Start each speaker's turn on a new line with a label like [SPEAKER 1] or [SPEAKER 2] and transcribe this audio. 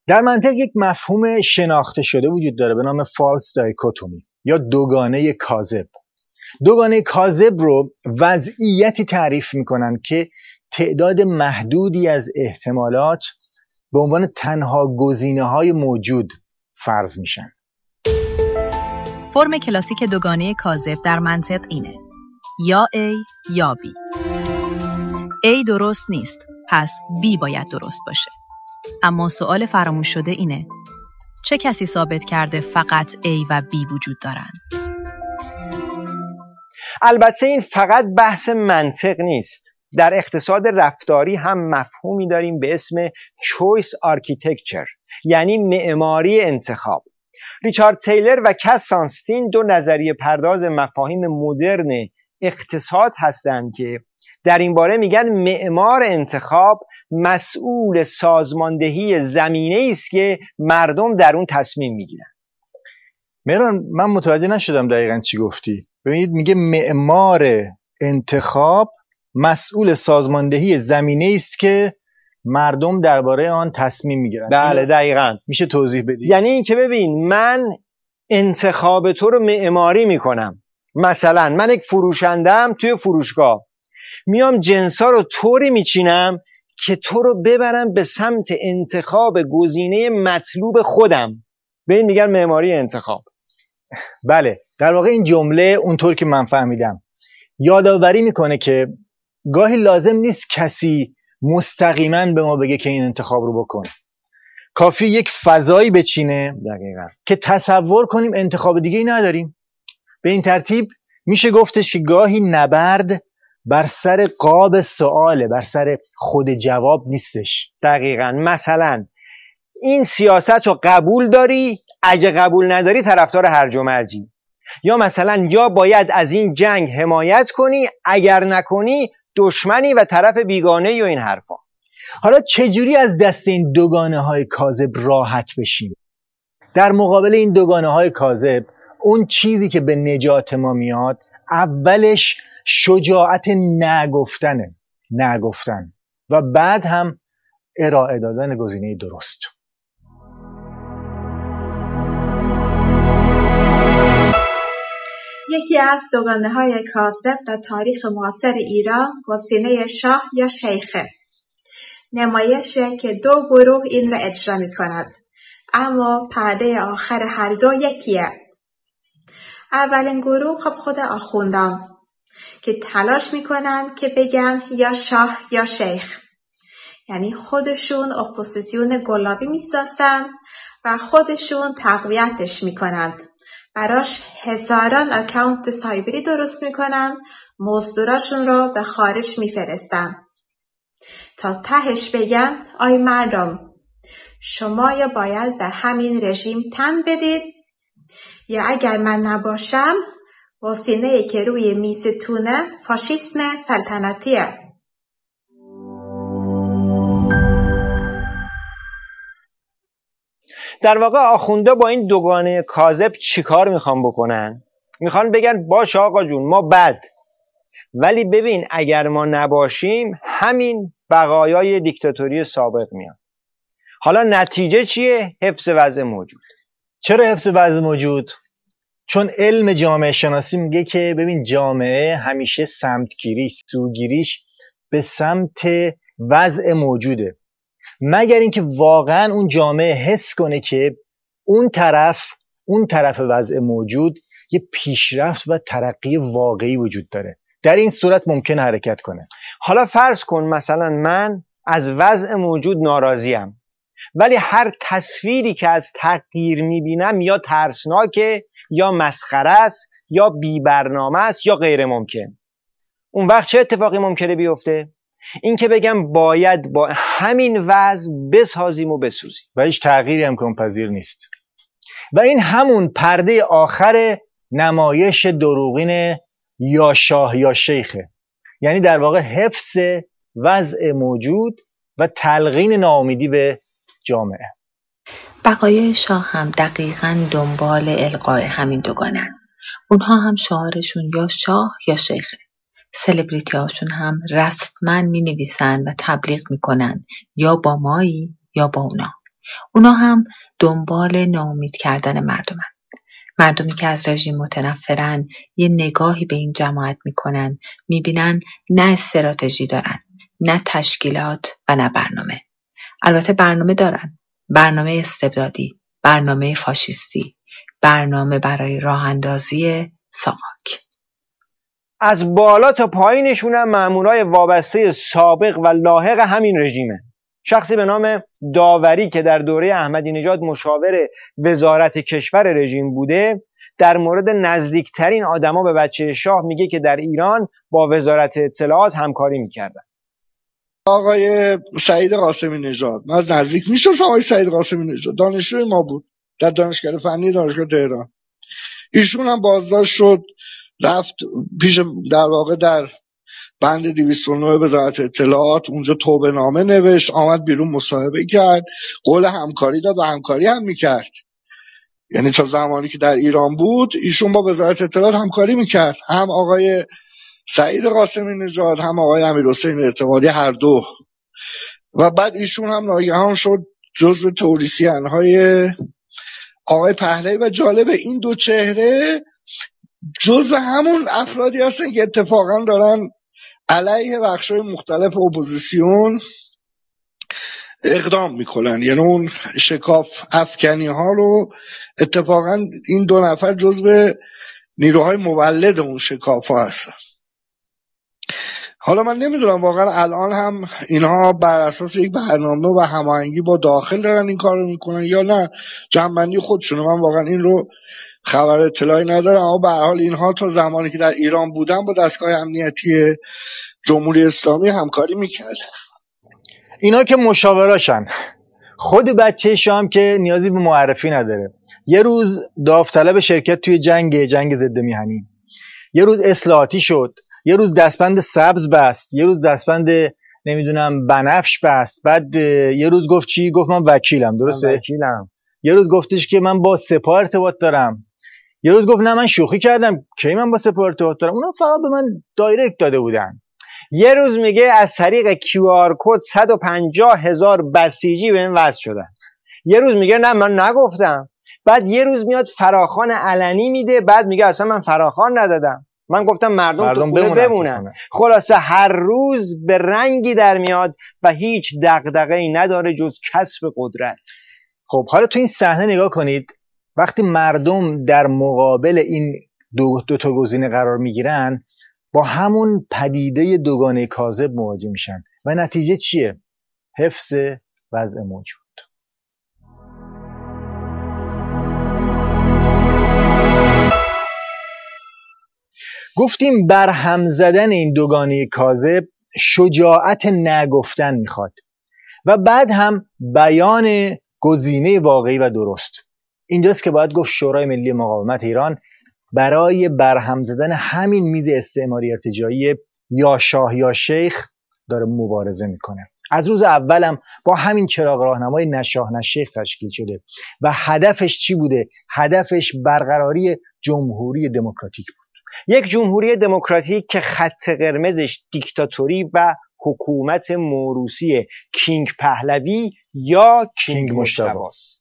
[SPEAKER 1] در منطق یک مفهوم شناخته شده وجود داره به نام فالس دایکوتومی یا دوگانه کاذب. دوگانه کاذب رو وضعیتی تعریف میکنن که تعداد محدودی از احتمالات به عنوان تنها گزینه‌های موجود فرض میشن.
[SPEAKER 2] فرم کلاسیک دوگانه کاذب در منطق اینه: یا A یا B. A درست نیست، پس B باید درست باشه. اما سوال فراموش شده اینه: چه کسی ثابت کرده فقط A و B وجود دارن؟
[SPEAKER 3] البته این فقط بحث منطق نیست. در اقتصاد رفتاری هم مفهومی داریم به اسم choice architecture، یعنی معماری انتخاب. ریچارد تیلر و کس سانستین دو نظریه پرداز مفاهیم مدرن اقتصاد هستند که در این باره میگن معمار انتخاب مسئول سازماندهی زمینه‌ای است که مردم در اون تصمیم میگیرن.
[SPEAKER 1] مهران، من متوجه نشدم دقیقاً چی گفتی. ببینید میگه معمار انتخاب مسئول سازماندهی زمینه‌ای است که مردم درباره آن تصمیم میگیرن.
[SPEAKER 3] بله دقیقاً.
[SPEAKER 1] میشه توضیح بدی؟
[SPEAKER 3] یعنی این که ببین، من انتخاب تو رو معماری میکنم. مثلا من یک فروشندم، توی فروشگاه میام جنسا رو طوری میچینم که تو رو ببرم به سمت انتخاب گزینه مطلوب خودم. به این میگن معماری انتخاب.
[SPEAKER 1] بله، در واقع این جمله اونطور که من فهمیدم یادآوری میکنه که گاهی لازم نیست کسی مستقیما به ما بگه که این انتخاب رو بکن. کافی یک فضایی بچینه
[SPEAKER 3] دقیقاً
[SPEAKER 1] که تصور کنیم انتخاب دیگه ای نداریم. به این ترتیب میشه گفتش که گاهی نبرد بر سر قاب سواله، بر سر خود جواب نیستش.
[SPEAKER 3] دقیقاً. مثلا این سیاست رو قبول داری، اگه قبول نداری طرفدار هرج و مرجی. یا مثلا یا باید از این جنگ حمایت کنی، اگر نکنی دشمنی و طرف بیگانه‌ای و این حرفا.
[SPEAKER 1] حالا چجوری از دست این دوگانه های کاذب راحت بشیم؟ در مقابل این دوگانه های کاذب اون چیزی که به نجات ما میاد اولش شجاعت نگفتن و بعد هم ارائه دادن گزینه درست.
[SPEAKER 4] یکی از دوگانه‌های کاذب در تاریخ معاصر ایران گزینه شاه یا شیخه. نمایشه که دو گروه این را اجرا می‌کند، اما پرده آخر هر دو یکیه. اولین گروه خود آخوندان که تلاش می‌کنند که بگن یا شاه یا شیخ، یعنی خودشون اپوزیسیون گلابی می‌سازن و خودشون تقویتش می‌کنند. براش هزاران اکانت سایبری درست میکنن، مزدوراشون رو به خارج میفرستن تا تهش بگن آی مردم، شما یا باید به همین رژیم تن بدید یا اگر من نباشم گزینه‌ای که روی میزتونه فاشیسم سلطنتیه.
[SPEAKER 3] در واقع آخونده با این دوگانه کاذب چیکار میخوان بکنن؟ میخوان بگن باش آقا جون ما بد، ولی ببین اگر ما نباشیم همین بقایای دیکتاتوری سابق میاد. حالا نتیجه چیه؟ حفظ وضع موجود.
[SPEAKER 1] چرا حفظ وضع موجود؟ چون علم جامعه شناسی میگه که ببین جامعه همیشه سوگیریش به سمت وضع موجوده، مگر اینکه واقعا اون جامعه حس کنه که اون طرف وضع موجود یه پیشرفت و ترقی واقعی وجود داره. در این صورت ممکن حرکت کنه.
[SPEAKER 3] حالا فرض کن مثلا من از وضع موجود ناراضیم، ولی هر تصویری که از تغییر میبینم یا ترسناکه یا مسخره است یا بی برنامه است یا غیر ممکن. اون وقت چه اتفاقی ممکنه بیفته؟ این که بگم باید با همین وضع بسازیم و بسوزیم
[SPEAKER 1] و هیچ تغییری امکان پذیر نیست. و این همون پرده آخر نمایش دروغین یا شاه یا شیخه، یعنی در واقع حفظ وضع موجود و تلقین ناامیدی به جامعه.
[SPEAKER 5] بقایای شاه هم دقیقاً دنبال القاء همین دوگانه. اونها هم شعارشون یا شاه یا شیخه. سلبریتی هاشون هم رسما می نویسن و تبلیغ می کنن یا با مایی یا با اونا. اونا هم دنبال ناامید کردن مردمن. مردمی که از رژیم متنفرن یه نگاهی به این جماعت میکنن، میبینن نه استراتژی دارن، نه تشکیلات و نه برنامه. البته برنامه دارن، برنامه استبدادی، برنامه فاشیستی، برنامه برای راه اندازی ساواک.
[SPEAKER 3] از بالا تا پایینشون هم مامورای وابسته سابق و لاحق همین رژیمه. شخصی به نام داوری که در دوره احمدی نژاد مشاور وزارت کشور رژیم بوده، در مورد نزدیکترین آدما به بچه شاه میگه که در ایران با وزارت اطلاعات همکاری میکردن.
[SPEAKER 6] آقای سعید قاسمی نژاد، من از نزدیک میشناسم آقای سعید قاسمی نژاد، دانشجوی ما بود در دانشکده فنی دانشگاه تهران. ایشون هم بازداشت شد، رفت پیش در واقع در بند 209 وزارت اطلاعات، اونجا توبه نامه نوشت، آمد بیرون مصاحبه کرد، قول همکاری داد و همکاری هم میکرد. یعنی تا زمانی که در ایران بود ایشون با وزارت اطلاعات همکاری میکرد، هم آقای سعید قاسمی نژاد هم آقای امیرحسین اعتمادی، هر دو. و بعد ایشون هم ناگهان شد جزو تولیسیان‌های آقای پهلوی. و جالب این دو چهره جزو همون افرادی هستن که اتفاقا دارن علیه بخش‌های مختلف اپوزیسیون اقدام میکنن. یعنی اون شکاف افکنی ها رو اتفاقا این دو نفر جزو نیروهای مولد اون شکاف ها هستن. حالا من نمیدونم واقعا الان هم اینها بر اساس یک برنامه و هماهنگی با داخل دارن این کار رو میکنن یا نه جنبندی خودشونه. من واقعا این رو خبر اطلاعی ندارم، اما به هر حال اینها تا زمانی که در ایران بودن با دستگاه امنیتی جمهوری اسلامی همکاری میکرد.
[SPEAKER 1] اینا که مشاوراشن. خود بچه شام که نیازی به معرفی نداره. یه روز داوطلب شرکت توی جنگ ضد میهنی، یه روز اصلاحاتی شد، یه روز دستبند سبز بست، یه روز دستبند نمیدونم بنفش بست، بعد یه روز گفت چی؟ گفت من وکیلم. درسته؟
[SPEAKER 3] وکیلم.
[SPEAKER 1] یه روز گفتش که من با سپاه ارتباط دارم، یه روز گفت نه من شوخی کردم، کی من با سپاه ارتباط دارم. اونا فقط به من دایرکت داده بودن.
[SPEAKER 3] یه روز میگه از طریق QR کد 150,000 بسیجی به این وصل شدن. یه روز میگه نه من نگفتم. بعد یه روز میاد فراخوان علنی میده، بعد میگه اصلا من فراخوان ندادم، من گفتم مردم تو خونه بمونن. خلاصه هر روز به رنگی در میاد و هیچ دغدغه‌ای نداره جز کسب قدرت.
[SPEAKER 1] خب حالا تو این صحنه نگاه کنید، وقتی مردم در مقابل این دو تا گزینه قرار میگیرن با همون پدیده دوگانه کاذب مواجه میشن و نتیجه چیه؟ حفظ وضع موجود. گفتیم برهم زدن این دوگانه کاذب شجاعت نگفتن میخواد و بعد هم بیان گزینه واقعی و درست. اینجاست که باید گفت شورای ملی مقاومت ایران برای برهم زدن همین میز استعماری ارتجاعی یا شاه یا شیخ داره مبارزه میکنه. از روز اولم با همین چراغ راهنمای نه شاه نه شیخ تشکیل شده و هدفش چی بوده؟ هدفش برقراری جمهوری دموکراتیک بود.
[SPEAKER 3] یک جمهوری دموکراتیک که خط قرمزش دیکتاتوری و حکومت موروثی کینگ پهلوی یا کینگ مجتبی است.